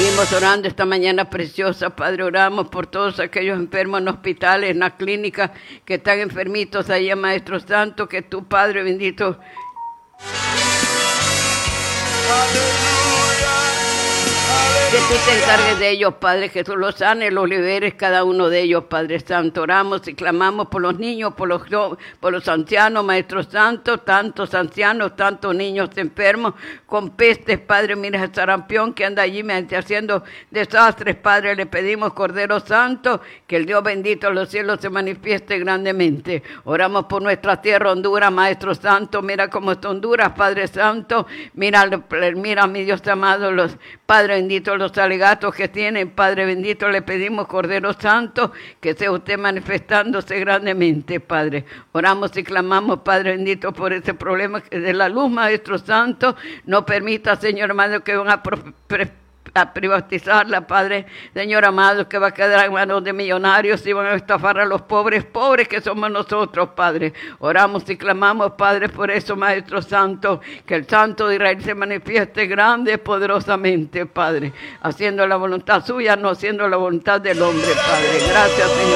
Seguimos orando esta mañana preciosa, Padre. Oramos por todos aquellos enfermos en hospitales, en las clínicas, que están enfermitos allá, Maestro Santo, que tu Padre bendito que tú te encargues de ellos, Padre, que tú los sanes, los liberes, cada uno de ellos, Padre Santo. Oramos y clamamos por los niños, por los ancianos, Maestro Santo, tantos ancianos, tantos niños enfermos, con pestes, Padre. Mira el sarampión que anda allí haciendo desastres, Padre. Le pedimos, Cordero Santo, que el Dios bendito de los cielos se manifieste grandemente. Oramos por nuestra tierra, Honduras, Maestro Santo. Mira cómo está Honduras, Padre Santo. Mira, mi Dios amado, los Padre bendito, los alegatos que tienen, Padre bendito, le pedimos, Cordero Santo, que sea usted manifestándose grandemente, Padre. Oramos y clamamos, Padre bendito, por ese problema de la luz, Maestro Santo. No permita, Señor amado, que van a privatizarla, Padre, Señor amado, que va a quedar en manos de millonarios y van a estafar a los pobres que somos nosotros, Padre. Oramos y clamamos, Padre, por eso, Maestro Santo, que el Santo de Israel se manifieste grande, poderosamente, Padre, haciendo la voluntad suya, no haciendo la voluntad del hombre, Padre. Gracias, Señor.